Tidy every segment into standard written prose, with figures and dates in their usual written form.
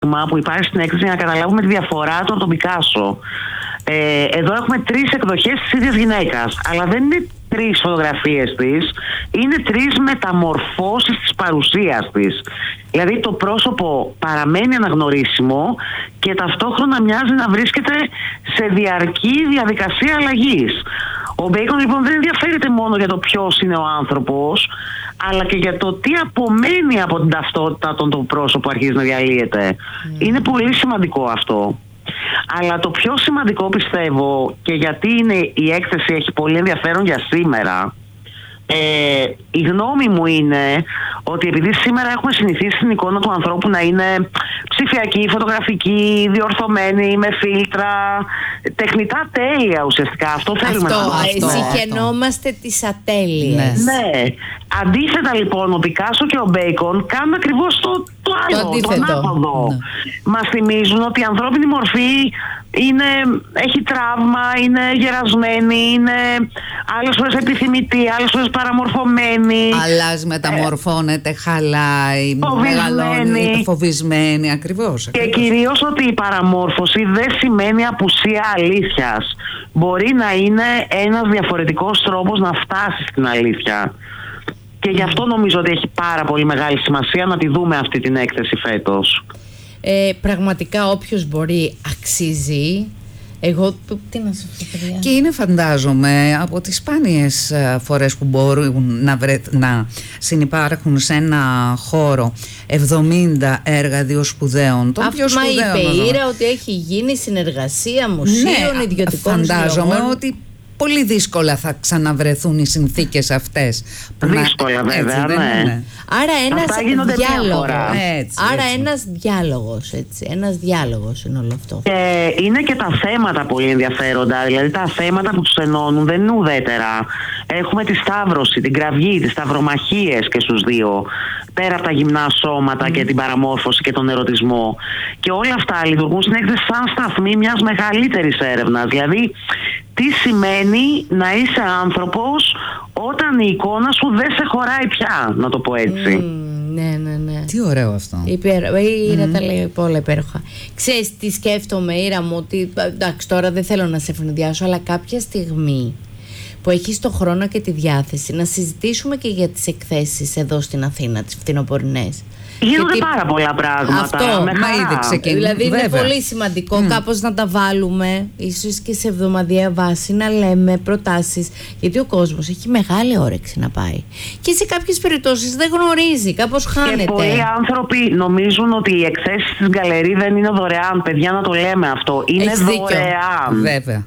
που υπάρχει στην έκθεση για να καταλάβουμε τη διαφορά του από τον Πικάσο. Εδώ έχουμε 3 εκδοχές της ίδιας γυναίκας, αλλά δεν είναι 3 φωτογραφίες της, είναι 3 μεταμορφώσεις της παρουσίας της. Δηλαδή το πρόσωπο παραμένει αναγνωρίσιμο και ταυτόχρονα μοιάζει να βρίσκεται σε διαρκή διαδικασία αλλαγής. Ο Μπέικον λοιπόν δεν ενδιαφέρεται μόνο για το ποιος είναι ο άνθρωπος, αλλά και για το τι απομένει από την ταυτότητα των το πρόσωπο αρχίζει να διαλύεται. Είναι πολύ σημαντικό αυτό. Αλλά το πιο σημαντικό πιστεύω, και γιατί η έκθεση έχει πολύ ενδιαφέρον για σήμερα, η γνώμη μου είναι ότι επειδή σήμερα έχουμε συνηθίσει την εικόνα του ανθρώπου να είναι ψηφιακή, φωτογραφική, διορθωμένη, με φίλτρα, τεχνητά τέλεια ουσιαστικά. Αυτό θέλουμε να πούμε. Συχαινόμαστε τις ατέλειες. Ναι. Αντίθετα λοιπόν ο Πικάσο και ο Μπέικον κάνουν ακριβώς το άλλο, το ανάποδο. Ναι. Μας θυμίζουν ότι η ανθρώπινη μορφή έχει τραύμα, είναι γερασμένη, είναι άλλες φορές επιθυμητή, άλλες φορές παραμορφωμένη. Αλλάζει, μεταμορφώνεται, χαλάει, μεγαλώνει, φοβισμένη, ακριβώς. Και κυρίως ότι η παραμόρφωση δεν σημαίνει απουσία αλήθειας. Μπορεί να είναι ένας διαφορετικός τρόπος να φτάσει στην αλήθεια. Και γι' αυτό νομίζω ότι έχει πάρα πολύ μεγάλη σημασία να τη δούμε αυτή την έκθεση φέτος. Πραγματικά όποιος μπορεί αξίζει. Εγώ τι να σας πω, παιδιά. Και είναι, φαντάζομαι, από τις σπάνιες φορές που μπορούν να συνυπάρχουν σε ένα χώρο 70 έργα διοσπουδαίων. Αυτό είπε η Ήρα, ότι έχει γίνει συνεργασία μουσείων, ιδιωτικών. Φαντάζομαι ότι πολύ δύσκολα θα ξαναβρεθούν οι συνθήκες αυτές. Δύσκολα βέβαια, ναι. Άρα ένας διάλογος. Άρα ένας διάλογος, έτσι. Ένας διάλογος είναι όλο αυτό. Και είναι και τα θέματα πολύ ενδιαφέροντα. Δηλαδή τα θέματα που τους ενώνουν δεν είναι ουδέτερα. Έχουμε τη σταύρωση, την κραυγή, τις σταυρομαχίες και στους δύο. Πέρα από τα γυμνά σώματα και την παραμόρφωση και τον ερωτισμό. Και όλα αυτά λειτουργούν στην έκθεση σαν σταθμή μιας μεγαλύτερης έρευνας. Δηλαδή, τι σημαίνει να είσαι άνθρωπος όταν η εικόνα σου δεν σε χωράει πια, να το πω έτσι. Ναι. Τι ωραίο αυτό. Η Ήρα τα λέει όλα υπέροχα. Ξέρεις τι σκέφτομαι, Ήρα μου, ότι εντάξει, τώρα δεν θέλω να σε ευνηδιάσω, αλλά κάποια στιγμή που έχεις το χρόνο και τη διάθεση να συζητήσουμε και για τις εκθέσεις εδώ στην Αθήνα, τις φθινοπορεινές. Γίνονται πάρα πολλά πράγματα. Αυτό, με χαρά. Δηλαδή είναι πολύ σημαντικό κάπως να τα βάλουμε, ίσως και σε εβδομαδιαία βάση, να λέμε προτάσεις. Γιατί ο κόσμος έχει μεγάλη όρεξη να πάει. Και σε κάποιες περιπτώσεις δεν γνωρίζει, κάπως χάνεται. Και πολλοί άνθρωποι νομίζουν ότι οι εκθέσεις της γκαλερί δεν είναι δωρεάν. Παιδιά, να το λέμε αυτό. Είναι δωρεάν. Βέβαια.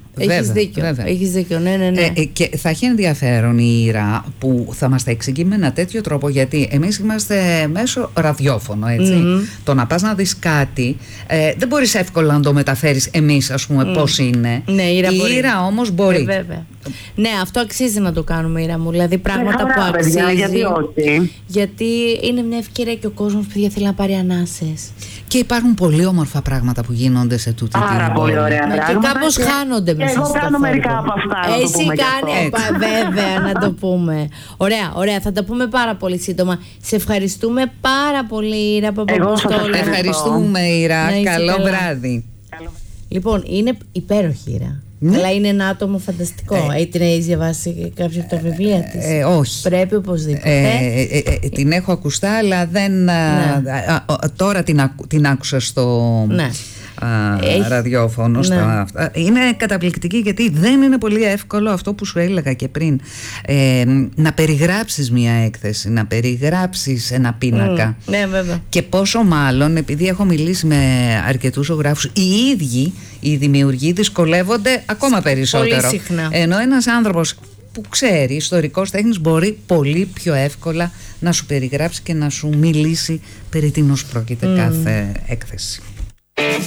Έχεις δίκιο, ναι. Και θα έχει ενδιαφέρον η Ήρα που θα μας τα εξηγεί με ένα τέτοιο τρόπο, γιατί εμείς είμαστε μέσω ραδιόφωνο, έτσι. Το να πας να δεις κάτι δεν μπορείς εύκολα να το μεταφέρεις εμείς, ας πούμε, πώς είναι. Ναι, η Ήρα όμως μπορεί. Βέβαια. Ναι, αυτό αξίζει να το κάνουμε, Ήρα μου. Δηλαδή πράγματα που αξίζει. Γιατί όχι. Γιατί είναι μια ευκαιρία και ο κόσμος, παιδιά, θέλει να πάρει ανάσες. Και υπάρχουν πολύ όμορφα πράγματα που γίνονται σε τούτη την πάρα πολύ ωραία πράγματα. Και κάπως χάνονται μέσα. Εγώ κάνω μερικά από αυτά. Εσύ κάνει, βέβαια, να το πούμε. Ωραία, θα τα πούμε πάρα πολύ σύντομα. Σε ευχαριστούμε πάρα πολύ, Ήρα Παπαποστόλου. Ευχαριστούμε, Ήρα. Καλό βράδυ. Λοιπόν, είναι υπέροχη, Ήρα. Αλλά είναι ένα άτομο φανταστικό. Την έχεις διαβάσει κάποια από τα βιβλία της? Όχι. Πρέπει οπωσδήποτε. Την έχω ακουστά, αλλά δεν. Τώρα την άκουσα στο. Ραδιόφωνο. Είναι καταπληκτική, γιατί δεν είναι πολύ εύκολο αυτό που σου έλεγα και πριν, να περιγράψεις μια έκθεση, να περιγράψεις ένα πίνακα. Ναι, βέβαια. Και πόσο μάλλον επειδή έχω μιλήσει με αρκετούς ζωγράφους, οι ίδιοι οι δημιουργοί δυσκολεύονται ακόμα περισσότερο. Πολύ συχνά. Ενώ ένας άνθρωπος που ξέρει, ιστορικός τέχνης, μπορεί πολύ πιο εύκολα να σου περιγράψει και να σου μιλήσει περί τίνος πρόκειται κάθε έκθεση.